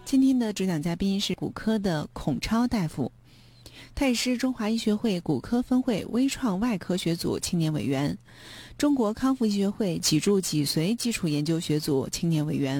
今天的主讲嘉宾是骨科的孔超大夫，他也是中华医学会骨科分会微创外科学组青年委员，中国康复医学会脊柱脊髓基础研究学组青年委员。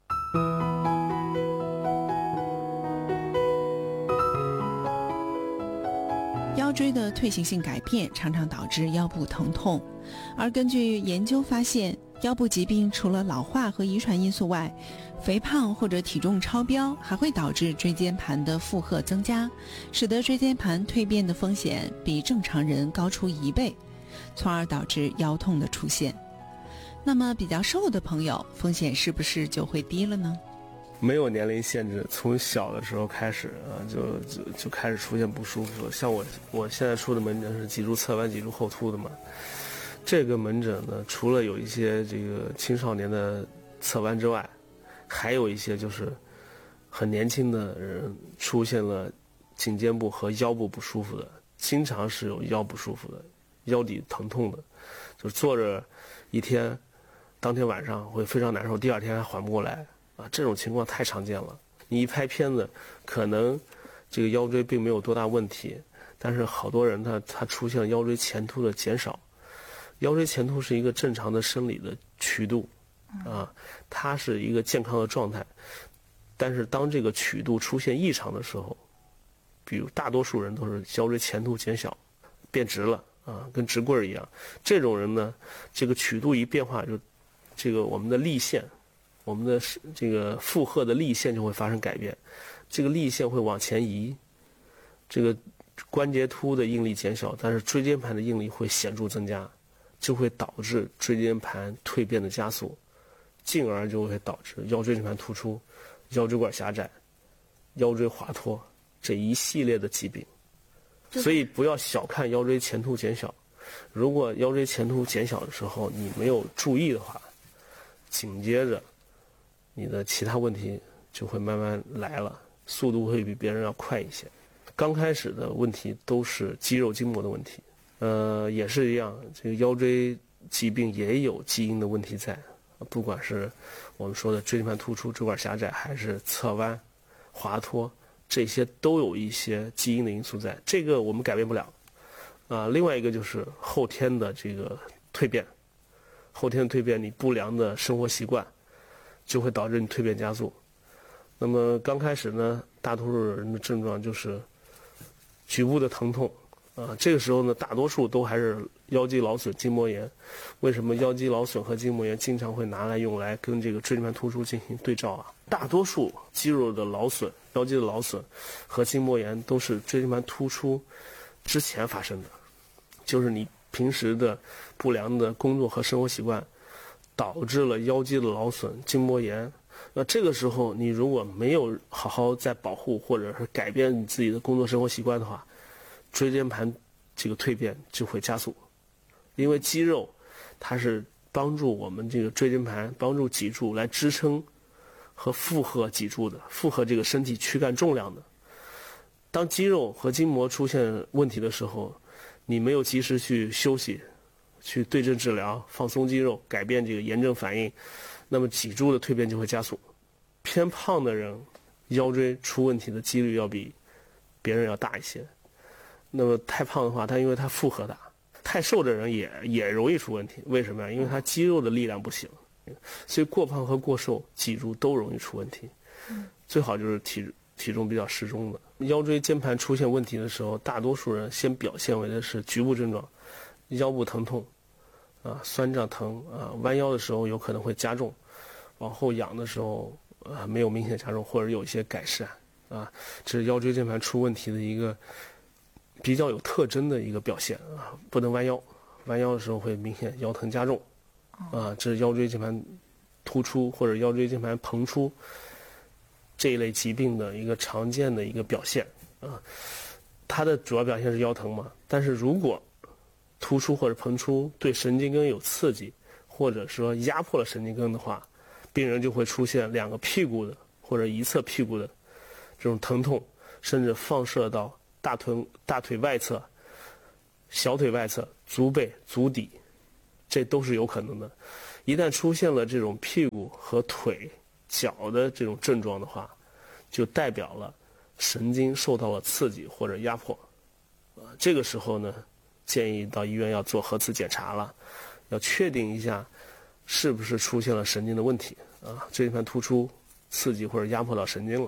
腰椎的退行性改变常常导致腰部疼痛，而根据研究发现，腰部疾病除了老化和遗传因素外，肥胖或者体重超标还会导致椎间盘的负荷增加，使得椎间盘蜕变的风险比正常人高出1倍，从而导致腰痛的出现。那么比较瘦的朋友，风险是不是就会低了呢？ 没有年龄限制，从小的时候开始就开始出现不舒服了。像我现在出的门诊是脊柱侧弯、脊柱后凸的嘛，这个门诊呢，除了有一些这个青少年的侧弯之外，还有一些就是很年轻的人出现了颈肩部和腰部不舒服的，经常是有腰不舒服的，腰底疼痛的，就坐着一天，当天晚上会非常难受，第二天还缓不过来啊，这种情况太常见了。你一拍片子，可能这个腰椎并没有多大问题，但是好多人他出现了腰椎前凸的减少。腰椎前凸是一个正常的生理的曲度啊，它是一个健康的状态。但是当这个曲度出现异常的时候，比如大多数人都是腰椎前凸减小，变直了啊，跟直棍一样。这种人呢，这个曲度一变化，就这个我们的力线，我们的这个负荷的力线就会发生改变，这个力线会往前移，这个关节突的应力减小，但是椎间盘的应力会显著增加，就会导致椎间盘蜕变的加速，进而就会导致腰椎间盘突出、腰椎管狭窄、腰椎滑脱这一系列的疾病。所以不要小看腰椎前凸减小，如果腰椎前凸减小的时候你没有注意的话，紧接着你的其他问题就会慢慢来了，速度会比别人要快一些。刚开始的问题都是肌肉筋膜的问题，也是一样，这个腰椎疾病也有基因的问题在，不管是我们说的椎间盘突出、椎管狭窄，还是侧弯、滑脱，这些都有一些基因的因素在，这个我们改变不了。另外一个就是后天的这个蜕变，后天的蜕变，你不良的生活习惯就会导致你蜕变加速。那么刚开始呢，大多数人的症状就是局部的疼痛这个时候呢，大多数都还是腰肌劳损、筋膜炎。为什么腰肌劳损和筋膜炎经常会拿来用来跟这个椎间盘突出进行对照啊？大多数肌肉的劳损、腰肌的劳损和筋膜炎都是椎间盘突出之前发生的，就是你平时的不良的工作和生活习惯导致了腰肌的劳损、筋膜炎。那这个时候你如果没有好好在保护或者是改变你自己的工作生活习惯的话，椎间盘这个蜕变就会加速。因为肌肉它是帮助我们这个椎间盘、帮助脊柱来支撑和负荷脊柱的，负荷这个身体躯干重量的。当肌肉和筋膜出现问题的时候，你没有及时去休息、去对症治疗、放松肌肉、改变这个炎症反应，那么脊柱的蜕变就会加速。偏胖的人腰椎出问题的几率要比别人要大一些。那么太胖的话，因为他负荷大；太瘦的人也容易出问题。为什么呀？因为他肌肉的力量不行。所以过胖和过瘦脊柱都容易出问题。最好就是体重比较适中的。腰椎间盘出现问题的时候，大多数人先表现为的是局部症状，腰部疼痛酸胀疼弯腰的时候有可能会加重，往后仰的时候没有明显加重或者有一些改善这是腰椎间盘出问题的一个比较有特征的一个表现不能弯腰，弯腰的时候会明显腰疼加重这是腰椎间盘突出或者腰椎间盘膨出这一类疾病的一个常见的一个表现它的主要表现是腰疼嘛，但是如果突出或者膨出对神经根有刺激，或者说压迫了神经根的话，病人就会出现两个屁股的或者一侧屁股的这种疼痛，甚至放射到大腿外侧、小腿外侧、足背、足底，这都是有可能的。一旦出现了这种屁股和腿、脚的这种症状的话， 就代表了神经受到了刺激或者压迫。这个时候呢，建议到医院要做核磁检查了，要确定一下是不是出现了神经的问题啊，椎间盘突出刺激或者压迫到神经了。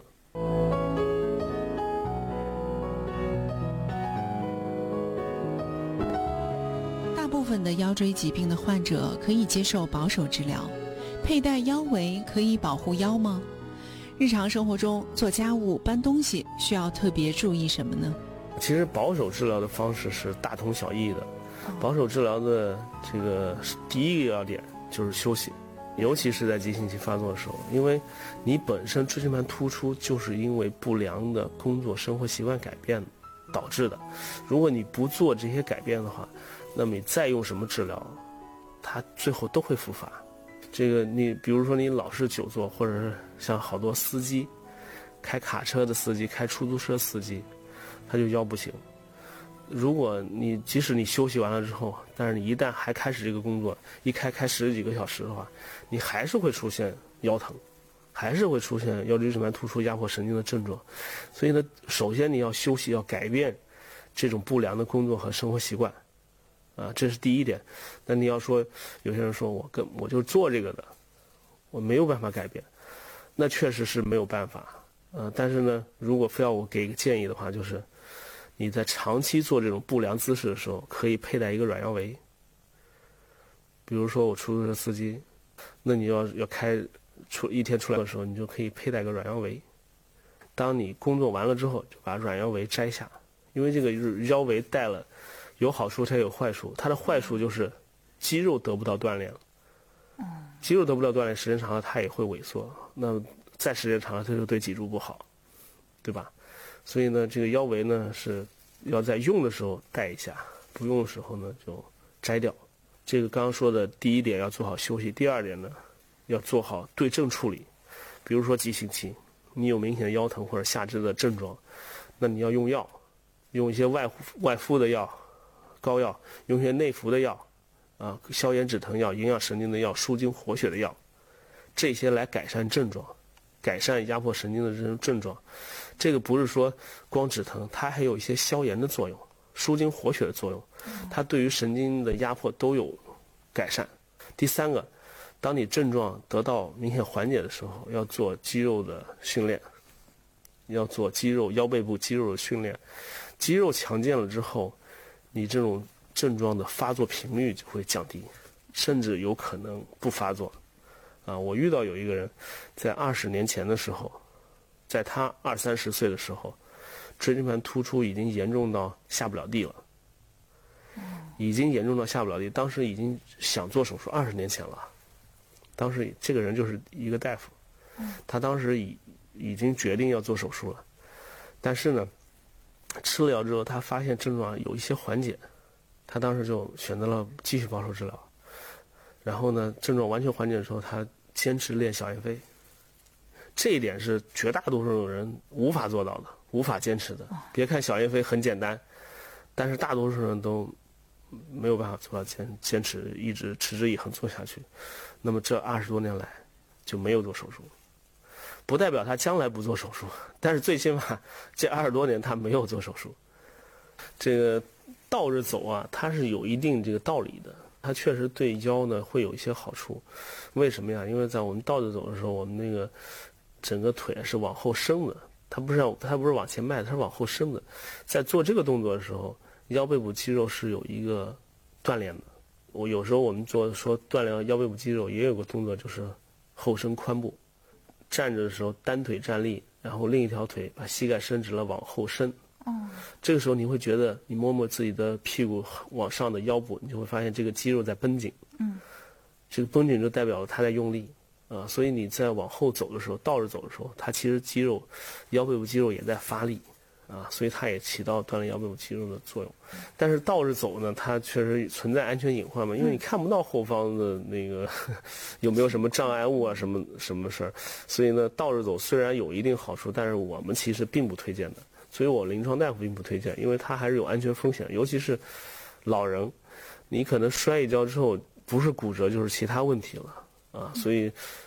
大部分的腰椎疾病的患者可以接受保守治疗，佩戴腰围可以保护腰吗？日常生活中做家务、搬东西需要特别注意什么呢？ 其实保守治疗的方式是大同小异的。保守治疗的这个第一个要点就是休息，尤其是在急性期发作的时候，因为你本身椎间盘突出就是因为不良的工作生活习惯改变导致的。如果你不做这些改变的话，那么你再用什么治疗，它最后都会复发。这个你比如说你老是久坐，或者是像好多司机，开卡车的司机、开出租车司机，他就腰不行。如果你即使你休息完了之后，但是你一旦还开始这个工作，一开10几个小时的话，你还是会出现腰疼，还是会出现腰椎间盘突出压迫神经的症状。所以呢，首先你要休息，要改变这种不良的工作和生活习惯，这是第一点。那你要说有些人说我就做这个的，我没有办法改变，那确实是没有办法。但是呢，如果非要我给一个建议的话，就是你在长期做这种不良姿势的时候，可以佩戴一个软腰围。比如说我出租车司机，那你要一天出来的时候，你就可以佩戴个软腰围。当你工作完了之后，就把软腰围摘下，因为这个腰围戴了有好处，它也有坏处。它的坏处就是肌肉得不到锻炼了。肌肉得不到锻炼，时间长了它也会萎缩。那再时间长了，它就对脊柱不好，对吧？所以呢，这个腰围呢是要在用的时候戴一下，不用的时候呢就摘掉。这个刚刚说的第一点要做好休息，第二点呢要做好对症处理。比如说急性期，你有明显的腰疼或者下肢的症状，那你要用药，用一些外敷的药、膏药，用一些内服的药，消炎止疼药、营养神经的药、舒筋活血的药，这些来改善症状，改善压迫神经的这种症状。这个不是说光止疼，它还有一些消炎的作用、舒筋活血的作用，它对于神经的压迫都有改善。第三个，当你症状得到明显缓解的时候，要做肌肉的训练，要做腰背部肌肉的训练。肌肉强健了之后，你这种症状的发作频率就会降低，甚至有可能不发作。我遇到有一个人，在20年前的时候，在他20、30岁的时候，椎间盘突出已经严重到下不了地了，已经严重到下不了地。当时已经想做手术，20年前了。当时这个人就是一个大夫，他当时已经决定要做手术了，但是呢，吃了药之后，他发现症状有一些缓解，他当时就选择了继续保守治疗。然后呢，症状完全缓解的时候，他坚持练小燕飞。这一点是绝大多数人无法做到的，无法坚持的。别看小燕飞很简单，但是大多数人都没有办法做到坚持，一直持之以恒做下去。那么这20多年来就没有做手术，不代表他将来不做手术，但是最起码这20多年他没有做手术。这个倒着走它是有一定这个道理的，它确实对腰呢会有一些好处。为什么呀？因为在我们倒着走的时候，我们那个整个腿是往后伸的，它不是往前迈的，它是往后伸的。在做这个动作的时候，腰背部肌肉是有一个锻炼的。有时候我们说锻炼腰背部肌肉，也有个动作就是后伸髋部。站着的时候单腿站立，然后另一条腿把膝盖伸直了往后伸。这个时候你会觉得你摸摸自己的屁股往上的腰部，你就会发现这个肌肉在绷紧。这个绷紧就代表了它在用力。所以你在往后走的时候，倒着走的时候，它其实腰背部肌肉也在发力。所以它也起到锻炼腰背部肌肉的作用。但是倒着走呢，它确实存在安全隐患嘛，因为你看不到后方的那个有没有什么障碍物什么事儿。所以呢，倒着走虽然有一定好处，但是我们其实并不推荐的。所以我临床大夫并不推荐，因为它还是有安全风险，尤其是老人，你可能摔一跤之后不是骨折就是其他问题了。所以